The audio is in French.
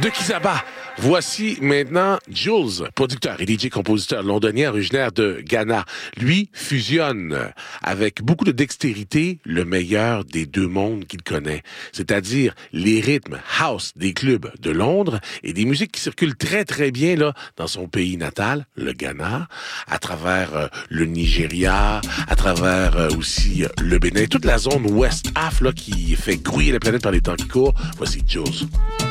de Kizaba. Voici maintenant Jules, producteur et DJ-compositeur londonien originaire de Ghana. Lui fusionne avec beaucoup de dextérité le meilleur des deux mondes qu'il connaît, c'est-à-dire les rythmes house des clubs de Londres et des musiques qui circulent très très bien là dans son pays natal, le Ghana, à travers le Nigeria, à travers aussi le Bénin, toute la zone West Af là qui fait grouiller la planète par les temps qui courent. Voici Jules.